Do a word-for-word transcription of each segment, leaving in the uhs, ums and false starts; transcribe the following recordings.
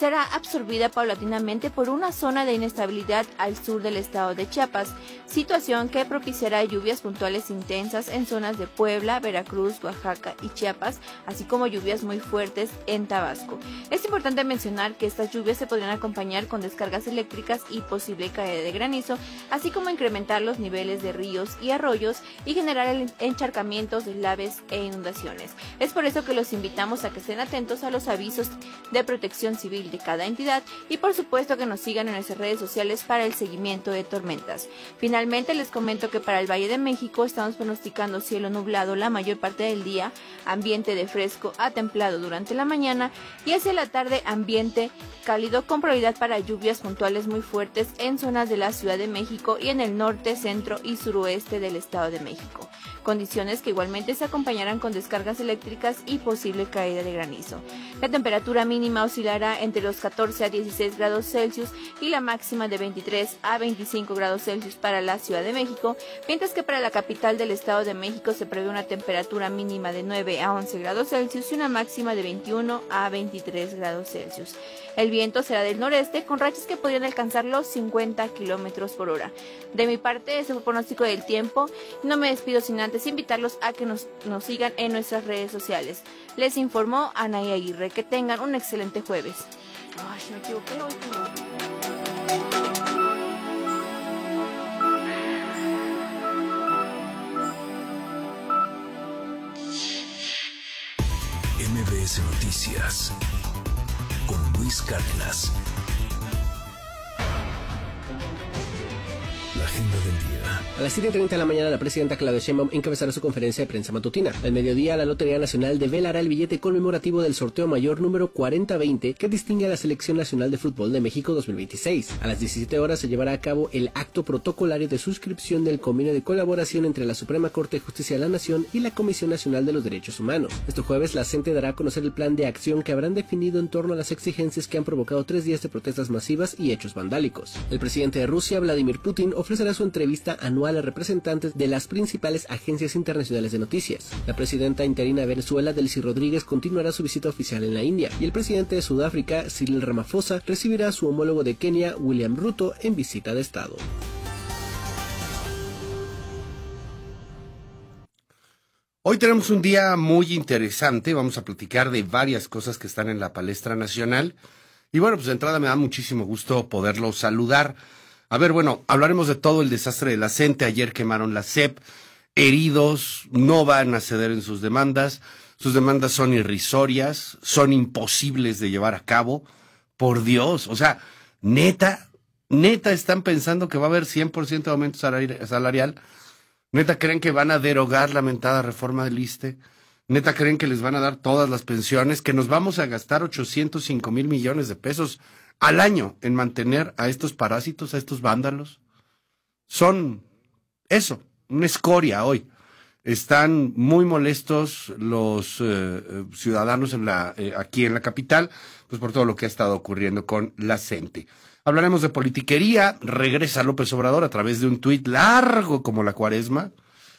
será absorbida paulatinamente por una zona de inestabilidad al sur del estado de Chiapas, situación que propiciará lluvias puntuales intensas en zonas de Puebla, Veracruz, Oaxaca y Chiapas, así como lluvias muy fuertes en Tabasco. Es importante mencionar que estas lluvias se podrían acompañar con descargas eléctricas y posible caída de granizo, así como incrementar los niveles de ríos y arroyos y generar encharcamientos, deslaves e inundaciones. Es por eso que los invitamos a que estén atentos a los avisos de protección civil de cada entidad y por supuesto que nos sigan en nuestras redes sociales para el seguimiento de tormentas. Finalmente les comento que para el Valle de México estamos pronosticando cielo nublado la mayor parte del día, ambiente de fresco a templado durante la mañana y hacia la tarde ambiente cálido con probabilidad para lluvias puntuales muy fuertes en zonas de la Ciudad de México y en el norte, centro y suroeste del Estado de México. Condiciones que igualmente se acompañarán con descargas eléctricas y posible caída de granizo. La temperatura mínima oscilará entre los catorce a dieciséis grados Celsius y la máxima de veintitrés a veinticinco grados Celsius para la Ciudad de México, mientras que para la capital del Estado de México se prevé una temperatura mínima de nueve a once grados Celsius y una máxima de veintiuno a veintitrés grados Celsius. El viento será del noreste con rachas que podrían alcanzar los cincuenta kilómetros por hora. De mi parte, ese fue el pronóstico del tiempo. No me despido sin antes invitarlos a que nos, nos sigan en nuestras redes sociales. Les informó Anaí Aguirre. Que tengan un excelente jueves. Ay, me equivoqué hoy. M B S Noticias con Luis Cárdenas. La agenda del día. A las siete y treinta de la mañana, la presidenta Claudia Sheinbaum encabezará su conferencia de prensa matutina. Al mediodía, la Lotería Nacional develará el billete conmemorativo del sorteo mayor número cuarenta veinte que distingue a la Selección Nacional de Fútbol de México dos mil veintiséis. A las diecisiete horas se llevará a cabo el acto protocolario de suscripción del convenio de colaboración entre la Suprema Corte de Justicia de la Nación y la Comisión Nacional de los Derechos Humanos. Este jueves, la C E N T E dará a conocer el plan de acción que habrán definido en torno a las exigencias que han provocado tres días de protestas masivas y hechos vandálicos. El presidente de Rusia, Vladimir Putin, ofrecerá su entrevista anual a representantes de las principales agencias internacionales de noticias. La presidenta interina de Venezuela, Delcy Rodríguez, continuará su visita oficial en la India y el presidente de Sudáfrica, Cyril Ramaphosa, recibirá a su homólogo de Kenia, William Ruto, en visita de Estado. Hoy tenemos un día muy interesante, vamos a platicar de varias cosas que están en la palestra nacional y bueno, pues de entrada me da muchísimo gusto poderlo saludar. A ver, bueno, hablaremos de todo el desastre de la C E N T E. Ayer quemaron la C E P, heridos, no van a ceder en sus demandas. Sus demandas son irrisorias, son imposibles de llevar a cabo. Por Dios, o sea, neta, neta están pensando que va a haber cien por ciento de aumento salarial. Neta creen que van a derogar la mentada reforma del I S S S T E. Neta creen que les van a dar todas las pensiones, que nos vamos a gastar ochocientos cinco mil millones de pesos al año en mantener a estos parásitos, a estos vándalos. Son eso, una escoria hoy. Están muy molestos los eh, ciudadanos en la, eh, aquí en la capital, pues por todo lo que ha estado ocurriendo con la C E N T E. Hablaremos de politiquería, regresa López Obrador a través de un tuit largo como la cuaresma.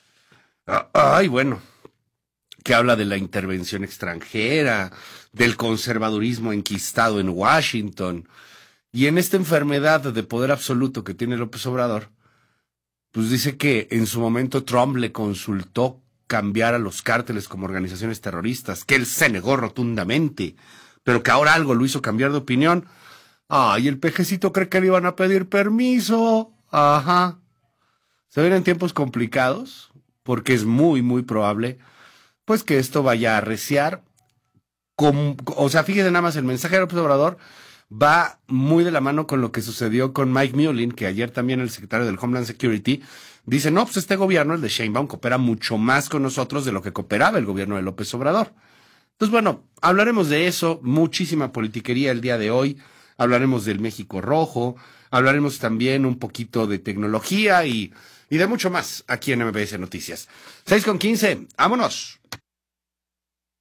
Ay, bueno, que habla de la intervención extranjera, del conservadurismo enquistado en Washington, y en esta enfermedad de poder absoluto que tiene López Obrador, pues dice que en su momento Trump le consultó cambiar a los cárteles como organizaciones terroristas, que él se negó rotundamente, pero que ahora algo lo hizo cambiar de opinión. Ay, el pejecito cree que le iban a pedir permiso. Ajá. Se vienen tiempos complicados, porque es muy, muy probable pues que esto vaya a arreciar. Con, o sea, fíjense nada más, el mensaje de López Obrador va muy de la mano con lo que sucedió con Mike Mullin, que ayer también el secretario del Homeland Security dice, no, pues este gobierno, el de Sheinbaum, coopera mucho más con nosotros de lo que cooperaba el gobierno de López Obrador. Entonces, bueno, hablaremos de eso, muchísima politiquería el día de hoy, hablaremos del México Rojo, hablaremos también un poquito de tecnología y, y de mucho más aquí en M B S Noticias. seis con quince, vámonos.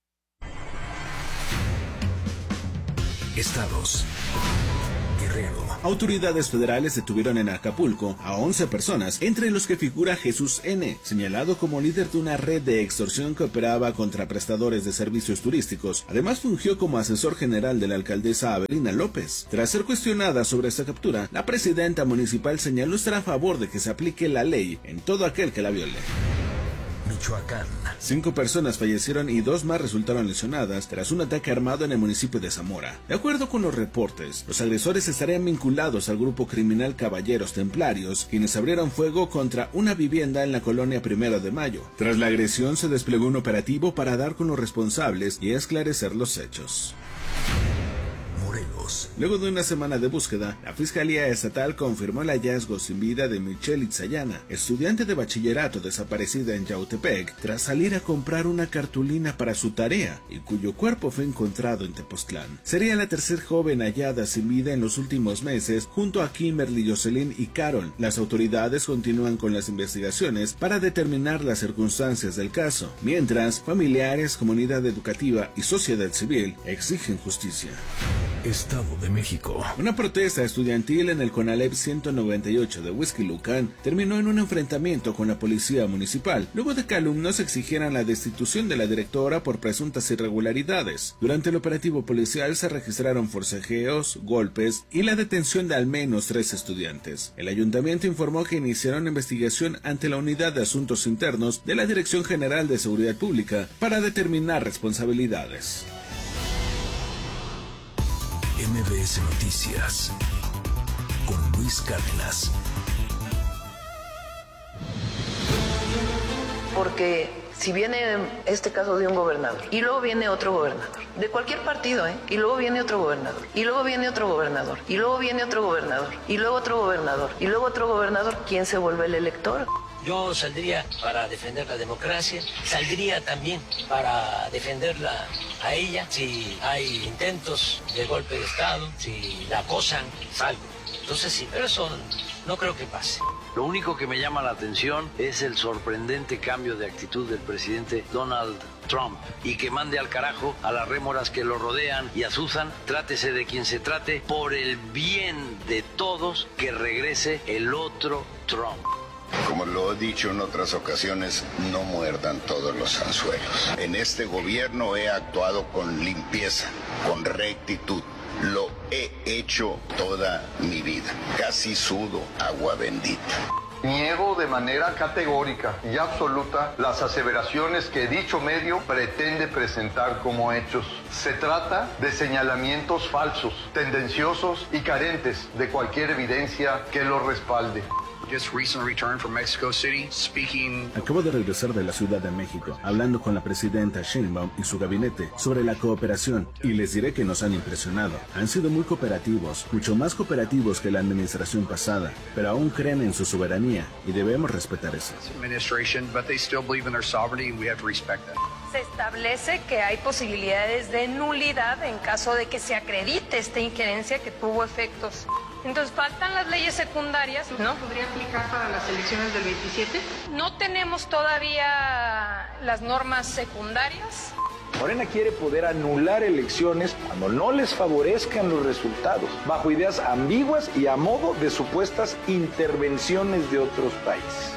Estados: Guerrero, Autoridades federales detuvieron en Acapulco a once personas, entre los que figura Jesús N., señalado como líder de una red de extorsión que operaba contra prestadores de servicios turísticos. Además fungió como asesor general de la alcaldesa Avelina López. Tras ser cuestionada sobre esta captura, la presidenta municipal señaló estar a favor de que se aplique la ley en todo aquel que la viole. Michoacán. Cinco personas fallecieron y dos más resultaron lesionadas tras un ataque armado en el municipio de Zamora. De acuerdo con los reportes, los agresores estarían vinculados al grupo criminal Caballeros Templarios, quienes abrieron fuego contra una vivienda en la colonia Primero de Mayo. Tras la agresión se desplegó un operativo para dar con los responsables y esclarecer los hechos. Morelos. Luego de una semana de búsqueda, la Fiscalía Estatal confirmó el hallazgo sin vida de Michelle Itzayana, estudiante de bachillerato desaparecida en Yautepec, tras salir a comprar una cartulina para su tarea y cuyo cuerpo fue encontrado en Tepoztlán. Sería la tercera joven hallada sin vida en los últimos meses, junto a Kimberly, Jocelyn y Carol. Las autoridades continúan con las investigaciones para determinar las circunstancias del caso, mientras familiares, comunidad educativa y sociedad civil exigen justicia. Estado de México. Una protesta estudiantil en el Conalep ciento noventa y ocho de Huixquilucan terminó en un enfrentamiento con la policía municipal, luego de que alumnos exigieran la destitución de la directora por presuntas irregularidades. Durante el operativo policial se registraron forcejeos, golpes y la detención de al menos tres estudiantes. El ayuntamiento informó que iniciaron investigación ante la Unidad de Asuntos Internos de la Dirección General de Seguridad Pública para determinar responsabilidades. M B S Noticias con Luis Cárdenas. Porque si viene este caso de un gobernador y luego viene otro gobernador, de cualquier partido, ¿eh? Y luego viene otro gobernador, y luego viene otro gobernador, y luego viene otro gobernador, y luego otro gobernador, y luego otro gobernador, ¿quién se vuelve el elector? Yo saldría para defender la democracia, saldría también para defenderla a ella. Si hay intentos de golpe de Estado, si la acosan, salgo. Entonces sí, pero eso no creo que pase. Lo único que me llama la atención es el sorprendente cambio de actitud del presidente Donald Trump y que mande al carajo a las rémoras que lo rodean y a Susan, trátese de quien se trate, por el bien de todos, que regrese el otro Trump. Como lo he dicho en otras ocasiones, no muerdan todos los anzuelos. En este gobierno he actuado con limpieza, con rectitud. Lo he hecho toda mi vida. Casi sudo agua bendita. Niego de manera categórica y absoluta las aseveraciones que dicho medio pretende presentar como hechos. Se trata de señalamientos falsos, tendenciosos y carentes de cualquier evidencia que los respalde. Just recently returned from Mexico City, speaking... Acabo de regresar de la Ciudad de México, hablando con la presidenta Sheinbaum y su gabinete sobre la cooperación, y les diré que nos han impresionado. Han sido muy cooperativos, mucho más cooperativos que la administración pasada, pero aún creen en su soberanía y debemos respetar eso. Se establece que hay posibilidades de nulidad en caso de que se acredite esta injerencia que tuvo efectos. Entonces faltan las leyes secundarias, ¿no? ¿Podría aplicar para las elecciones del veintisiete? No tenemos todavía las normas secundarias. Morena quiere poder anular elecciones cuando no les favorezcan los resultados, bajo ideas ambiguas y a modo de supuestas intervenciones de otros países.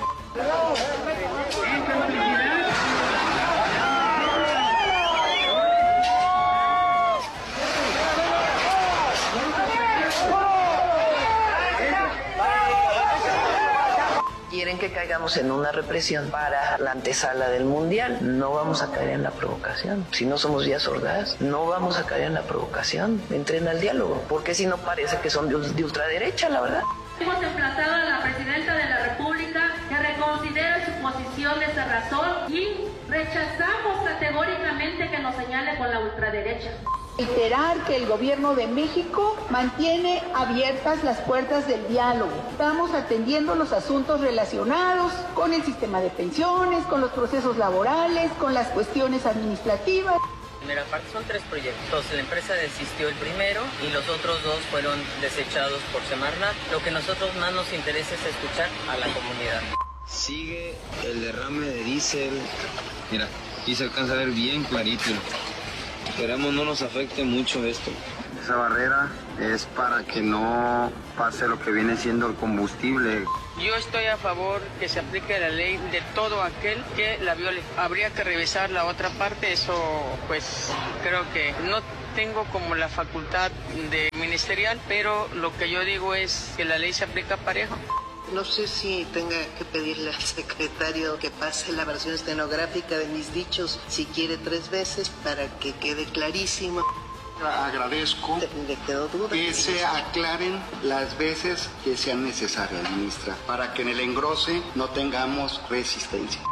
Quieren que caigamos en una represión para la antesala del mundial. No vamos a caer en la provocación. Si no somos vías sordas, no vamos a caer en la provocación. Entren al diálogo, porque si no parece que son de, de ultraderecha, la verdad. Hemos emplazado a la presidenta de la República que reconsidere su posición de cerrazón y rechazamos categóricamente que nos señale con la ultraderecha. Reiterar que el gobierno de México mantiene abiertas las puertas del diálogo. Estamos atendiendo los asuntos relacionados con el sistema de pensiones, con los procesos laborales, con las cuestiones administrativas. Primera parte son tres proyectos. La empresa desistió el primero y los otros dos fueron desechados por Semarnat. Lo que a nosotros más nos interesa es escuchar a la comunidad. Sigue el derrame de diésel. Mira, aquí se alcanza a ver bien clarito. Esperamos no nos afecte mucho esto. esa barrera es para que no pase lo que viene siendo el combustible. Yo estoy a favor que se aplique la ley de todo aquel que la viole. Habría que revisar la otra parte, eso pues creo que no tengo como la facultad de ministerial, pero lo que yo digo es que la ley se aplica parejo. No sé si tenga que pedirle al secretario que pase la versión estenográfica de mis dichos, si quiere tres veces, para que quede clarísimo. Agradezco que se aclaren las veces que sean necesarias, ministra, para que en el engrose no tengamos resistencia.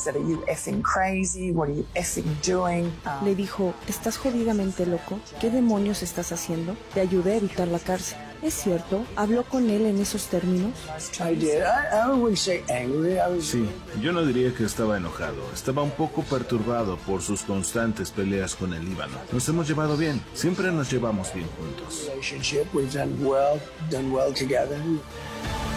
Le dijo, ¿estás jodidamente loco? ¿Qué demonios estás haciendo? Te ayudé a evitar la cárcel. ¿Es cierto? ¿Habló con él en esos términos? Sí, yo no diría que estaba enojado. Estaba un poco perturbado por sus constantes peleas con el Líbano. Nos hemos llevado bien. Siempre nos llevamos bien juntos.